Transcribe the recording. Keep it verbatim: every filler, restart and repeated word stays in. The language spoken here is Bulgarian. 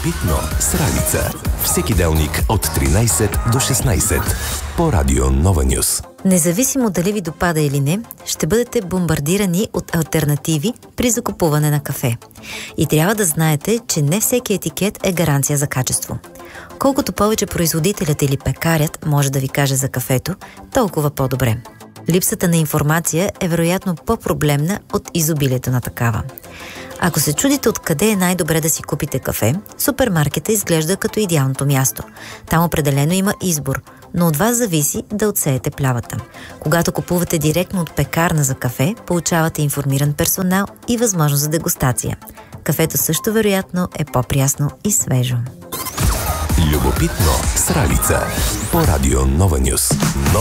Любопитно с Ралица. Всеки делник от тринайсет до шестнайсет по Радио Нова Нюс. Независимо дали ви допада или не, ще бъдете бомбардирани от алтернативи при закупуване на кафе. И трябва да знаете, че не всеки етикет е гаранция за качество. Колкото повече производителят или пекарят може да ви каже за кафето, толкова по-добре. Липсата на информация е вероятно по-проблемна от изобилието на такава. Ако се чудите откъде е най-добре да си купите кафе, супермаркета изглежда като идеалното място. Там определено има избор, но от вас зависи да отсеете плявата. Когато купувате директно от пекарна за кафе, получавате информиран персонал и възможност за дегустация. Кафето също вероятно е по-прясно и свежо. Любопитно с Ралица по Радио Нова Нюс.